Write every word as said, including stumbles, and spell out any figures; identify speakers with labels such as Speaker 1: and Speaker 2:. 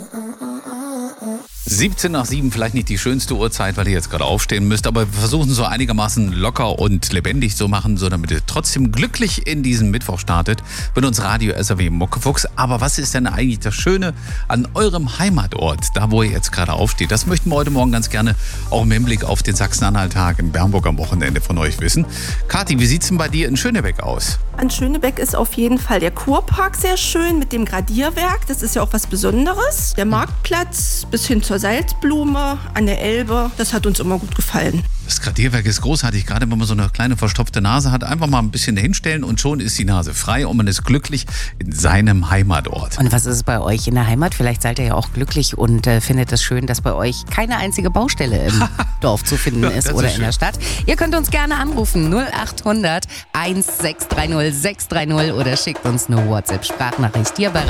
Speaker 1: siebzehn nach sieben, vielleicht nicht die schönste Uhrzeit, weil ihr jetzt gerade aufstehen müsst, aber wir versuchen so einigermaßen locker und lebendig zu machen, so damit ihr trotzdem glücklich in diesen Mittwoch startet. Mit uns Radio S R W Muckefuchs. Aber was ist denn eigentlich das Schöne an eurem Heimatort, da wo ihr jetzt gerade aufsteht? Das möchten wir heute Morgen ganz gerne auch im Hinblick auf den Sachsen-Anhalt-Tag in Bernburg am Wochenende von euch wissen. Kathi, wie sieht's denn bei dir in Schönebeck aus?
Speaker 2: An Schönebeck ist auf jeden Fall der Kurpark sehr schön mit dem Gradierwerk. Das ist ja auch was Besonderes. Der Marktplatz bis hin zur Salzblume an der Elbe, das hat uns immer gut gefallen.
Speaker 1: Das Gradierwerk ist großartig, gerade wenn man so eine kleine verstopfte Nase hat. Einfach mal ein bisschen hinstellen und schon ist die Nase frei und man ist glücklich in seinem Heimatort.
Speaker 3: Und was ist es bei euch in der Heimat? Vielleicht seid ihr ja auch glücklich und äh, findet es schön, dass bei euch keine einzige Baustelle im Dorf zu finden
Speaker 1: Ja,
Speaker 3: ist
Speaker 1: das
Speaker 3: oder
Speaker 1: ist
Speaker 3: in der Stadt. Ihr könnt uns gerne anrufen null acht hundert sechshundertsechzig drei null sechs drei null oder schickt uns eine WhatsApp-Sprachnachricht hier bei